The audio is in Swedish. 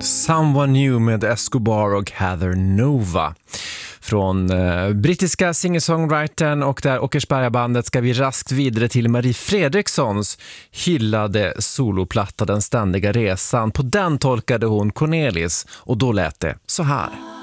Someone New med Escobar och Heather Nova. Från brittiska singer-songwritern och där Åkersberga-bandet ska vi raskt vidare till Marie Fredrikssons hyllade soloplatta Den ständiga resan. På den tolkade hon Cornelis och då lät det så här.